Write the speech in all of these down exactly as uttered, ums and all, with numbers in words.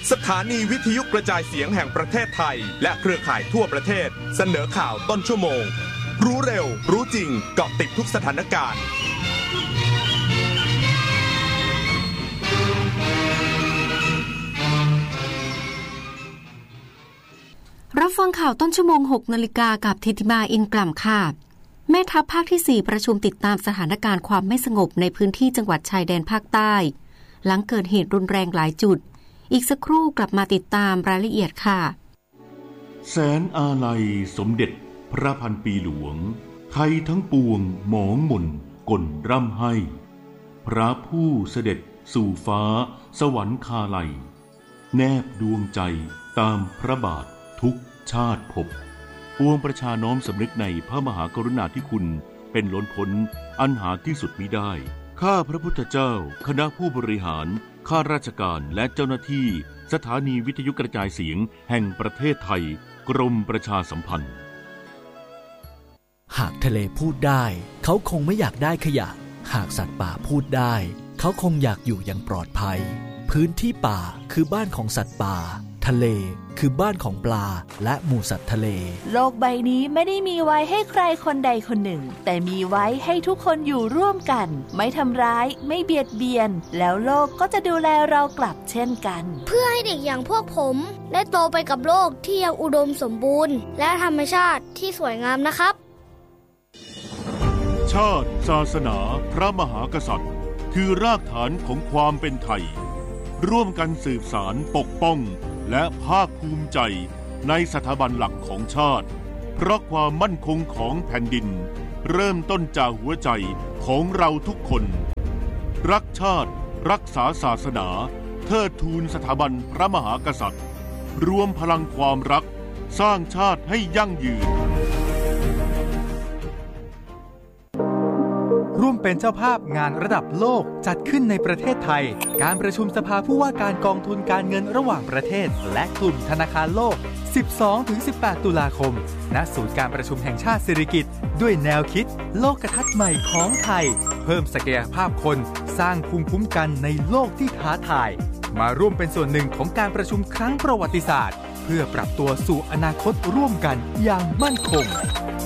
สถานีวิทยุกระจายเสียงแห่งประเทศไทยและเครือข่ายทั่วประเทศเสนอข่าวต้นชั่วโมงรู้เร็วรู้จริงเกาะติดทุกสถานการณ์รับฟังข่าวต้นชั่วโมง หกนาฬิกากับธิติมาอินกล่ำค่ะแม่ทัพภาคที่สี่ประชุมติดตามสถานการณ์ความไม่สงบในพื้นที่จังหวัดชายแดนภาคใต้หลังเกิดเหตุรุนแรงหลายจุดอีกสักครู่กลับมาติดตามรายละเอียดค่ะแสนอาลัยสมเด็จพระพันปีหลวงไทยทั้งปวงหมองหม่นก่นร่ำให้พระผู้เสด็จสู่ฟ้าสวรรคาลัยแนบดวงใจตามพระบาททุกชาติภพปวงประชาน้อมสำนึกในพระมหากรุณาธิคุณเป็นล้นพ้นอันหาที่สุดมิได้ข้าพระพุทธเจ้าคณะผู้บริหารข้าราชการและเจ้าหน้าที่สถานีวิทยุกระจายเสียงแห่งประเทศไทยกรมประชาสัมพันธ์หากทะเลพูดได้เขาคงไม่อยากได้ขยะหากสัตว์ป่าพูดได้เขาคงอยากอยู่อย่างปลอดภัยพื้นที่ป่าคือบ้านของสัตว์ป่าทะเลคือบ้านของปลาและหมู่สัตว์ทะเลโลกใบนี้ไม่ได้มีไว้ให้ใครคนใดคนหนึ่งแต่มีไว้ให้ทุกคนอยู่ร่วมกันไม่ทำร้ายไม่เบียดเบียนแล้วโลกก็จะดูแลเรากลับเช่นกันเพื่อให้เด็กอย่างพวกผมได้โตไปกับโลกที่ยังอุดมสมบูรณ์และธรรมชาติที่สวยงามนะครับชาติศาสนาพระมหากษัตริย์คือรากฐานของความเป็นไทยร่วมกันสืบสานปกป้องและภาคภูมิใจในสถาบันหลักของชาติเพราะความมั่นคงของแผ่นดินเริ่มต้นจากหัวใจของเราทุกคนรักชาติรักษาศาสนาเทิดทูนสถาบันพระมหากษัตริย์รวมพลังความรักสร้างชาติให้ยั่งยืนร่วมเป็นเจ้าภาพงานระดับโลกจัดขึ้นในประเทศไทยการประชุมสภาผู้ว่าการกองทุนการเงินระหว่างประเทศและกลุ่มธนาคารโลก สิบสองถึงสิบแปด ตุลาคมณศูนย์การประชุมแห่งชาติสิริกิติ์ด้วยแนวคิดโลกทัศน์ใหม่ของไทยเพิ่มศักยภาพคนสร้างภูมิคุ้มกันในโลกที่ท้าทายมาร่วมเป็นส่วนหนึ่งของการประชุมครั้งประวัติศาสตร์เพื่อปรับตัวสู่อนาคตร่วมกันอย่างมั่นคง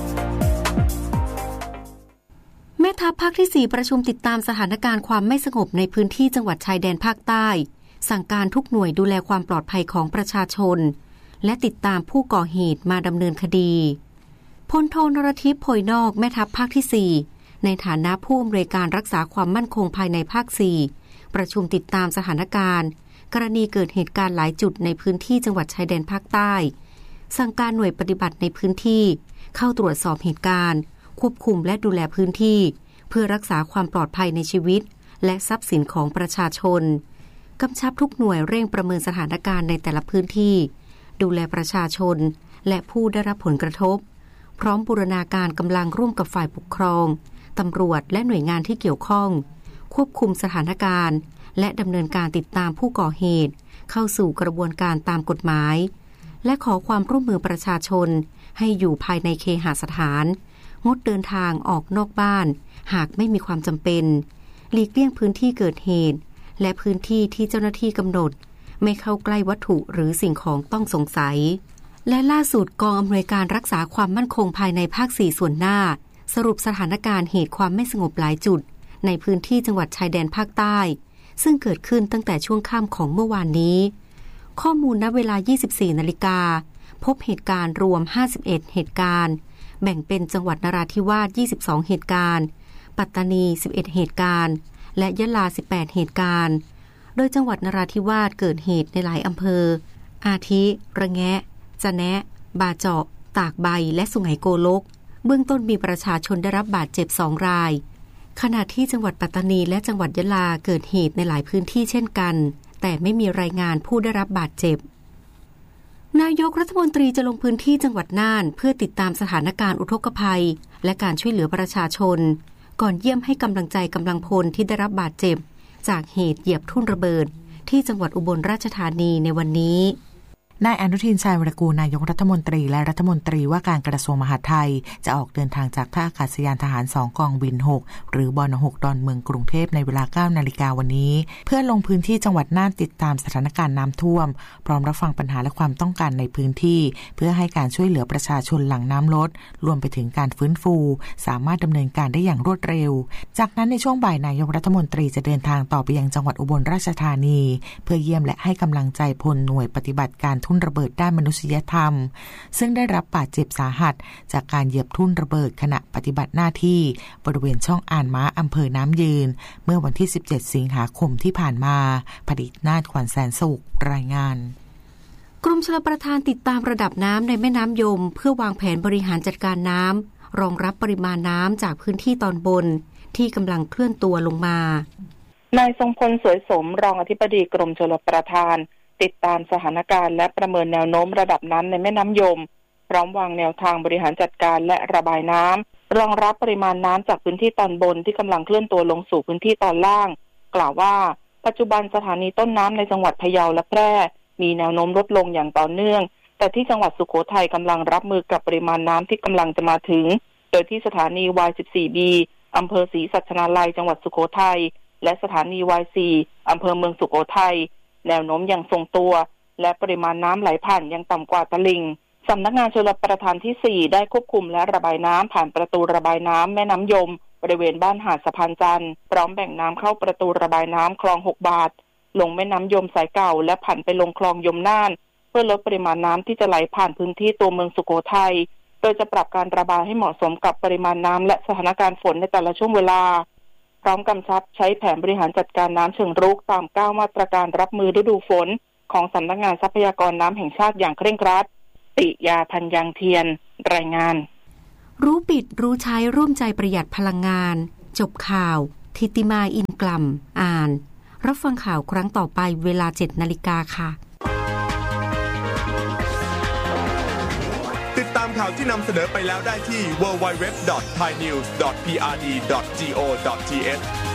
แม่ทัพภาคที่สี่ประชุมติดตามสถานการณ์ความไม่สงบในพื้นที่จังหวัดชายแดนภาคใต้สั่งการทุกหน่วยดูแลความปลอดภัยของประชาชนและติดตามผู้ก่อเหตุมาดำเนินคดีพลโทนรทิพย์โพยนอกแม่ทัพภาคที่สี่ในฐานะผู้อำนวยการรักษาความมั่นคงภายในภาคสี่ประชุมติดตามสถานการณ์กรณีเกิดเหตุการณ์หลายจุดในพื้นที่จังหวัดชายแดนภาคใต้สั่งการหน่วยปฏิบัติในพื้นที่เข้าตรวจสอบเหตุการณ์ควบคุมและดูแลพื้นที่เพื่อรักษาความปลอดภัยในชีวิตและทรัพย์สินของประชาชนกำชับทุกหน่วยเร่งประเมินสถานการณ์ในแต่ละพื้นที่ดูแลประชาชนและผู้ได้รับผลกระทบพร้อมบูรณาการกำลังร่วมกับฝ่ายปกครองตำรวจและหน่วยงานที่เกี่ยวข้องควบคุมสถานการณ์และดำเนินการติดตามผู้ก่อเหตุเข้าสู่กระบวนการตามกฎหมายและขอความร่วมมือประชาชนให้อยู่ภายในเคหสถานงดเดินทางออกนอกบ้านหากไม่มีความจำเป็นหลีกเลี่ยงพื้นที่เกิดเหตุและพื้นที่ที่เจ้าหน้าที่กำหนดไม่เข้าใกล้วัตถุหรือสิ่งของต้องสงสัยและล่าสุดกองอำนวยการรักษาความมั่นคงภายในภาคสี่ส่วนหน้าสรุปสถานการณ์เหตุความไม่สงบหลายจุดในพื้นที่จังหวัดชายแดนภาคใต้ซึ่งเกิดขึ้นตั้งแต่ช่วงค่ำของเมื่อวานนี้ข้อมูลณเวลา ยี่สิบสี่ นาฬิกาพบเหตุการณ์รวมห้าสิบเอ็ดเหตุการณ์แบ่งเป็นจังหวัดนราธิวาสยี่สิบสองเหตุการณ์ปัตตานีสิบเอ็ดเหตุการณ์และยะลาสิบแปดเหตุการณ์โดยจังหวัดนราธิวาสเกิดเหตุในหลายอำเภออาทิระแงะจะแนะบาเจาะตากใบและสุไหงโกลกเบื้องต้นมีประชาชนได้รับบาดเจ็บสองรายขณะที่จังหวัดปัตตานีและจังหวัดยะลาเกิดเหตุในหลายพื้นที่เช่นกันแต่ไม่มีรายงานผู้ได้รับบาดเจ็บนายกรัฐมนตรีจะลงพื้นที่จังหวัดน่านเพื่อติดตามสถานการณ์อุทกภัยและการช่วยเหลือประชาชนก่อนเยี่ยมให้กำลังใจกำลังพลที่ได้รับบาดเจ็บจากเหตุเหยียบทุ่นระเบิดที่จังหวัดอุบลราชธานีในวันนี้นายอนุทินชาญวิรากูลนายกรัฐมนตรีและรัฐมนตรีว่าการกระทรวงมหาดไทยจะออกเดินทางจากท่าอากาศยานทหารสองกองบินหกหรือบนหกดอนเมืองกรุงเทพในเวลา เก้านาฬิกาวันนี้เพื่อลงพื้นที่จังหวัดน่านติดตามสถานการณ์น้ำท่วมพร้อมรับฟังปัญหาและความต้องการในพื้นที่เพื่อให้การช่วยเหลือประชาชนหลังน้ำลดรวมไปถึงการฟื้นฟูสามารถดำเนินการได้อย่างรวดเร็วจากนั้นในช่วงบ่ายนายกรัฐมนตรีจะเดินทางต่อไปยังจังหวัดอุบลราชธานีเพื่อเยี่ยมและให้กำลังใจพลหน่วยปฏิบัติการทุ่นระเบิดด้านมนุษยธรรมซึ่งได้รับบาดเจ็บสาหัสจากการเหยียบทุ่นระเบิดขณะปฏิบัติหน้าที่บริเวณช่องอ่านม้าอำเภอน้ำยืนเมื่อวันที่สิบเจ็ดสิงหาคมที่ผ่านมาผลิตนาฏขวัญแสนสุขรายงานกรมชลประทานติดตามระดับน้ำในแม่น้ำยมเพื่อวางแผนบริหารจัดการน้ำรองรับปริมาณน้ำจากพื้นที่ตอนบนที่กำลังเคลื่อนตัวลงมานายทรงพลสวยสมรองอธิบดีกรมชลประทานติดตามสถานการณ์และประเมินแนวโน้มระดับน้ำในแม่น้ำยมพร้อมวางแนวทางบริหารจัดการและระบายน้ำรองรับปริมาณน้ำจากพื้นที่ตอนบนที่กำลังเคลื่อนตัวลงสู่พื้นที่ตอนล่างกล่าวว่าปัจจุบันสถานีต้นน้ำในจังหวัดพะเยาและแพร่มีแนวโน้มลดลงอย่างต่อเนื่องแต่ที่จังหวัดสุโขทัยกำลังรับมือกับปริมาณน้ำที่กำลังจะมาถึงโดยที่สถานี วาย สิบสี่ บี อำเภอศรีสัชนาลัยจังหวัดสุโขทัยและสถานี วาย สี่ อำเภอเมืองสุโขทัยแนวโน้มยังทรงตัวและปริมาณน้ำไหลผ่านยังต่ำกว่าตลิ่งสำนักงานชลประทานที่สี่ได้ควบคุมและระบายน้ำผ่านประตูระบายน้ำแม่น้ำยมบริเวณบ้านหาดสะพานจันทร์พร้อมแบ่งน้ำเข้าประตูระบายน้ำคลองหกบาทลงแม่น้ำยมสายเก่าและผ่านไปลงคลองยมน่านเพื่อลดปริมาณน้ำที่จะไหลผ่านพื้นที่ตัวเมืองสุโขทัยโดยจะปรับการระบายให้เหมาะสมกับปริมาณน้ำและสถานการณ์ฝนในแต่ละช่วงเวลาพร้อมกำชับใช้แผนบริหารจัดการน้ำเชิงรุกตามเก้ามาตรการรับมือฤดูฝนของสำนักงานทรัพยากรน้ำแห่งชาติอย่างเคร่งครัดปิยาพันยังเทียนรายงานรู้ปิดรู้ใช้ร่วมใจประหยัดพลังงานจบข่าวทิติมาอินกลัมอ่านรับฟังข่าวครั้งต่อไปเวลา เจ็ดนาฬิกาค่ะติดตามข่าวที่นำเสนอไปแล้วได้ที่ ดับเบิลยู ดับเบิลยู ดับเบิลยู ดอท ไทยนิวส์ ดอท พี อาร์ ดี ดอท จี โอ ดอท ที เอช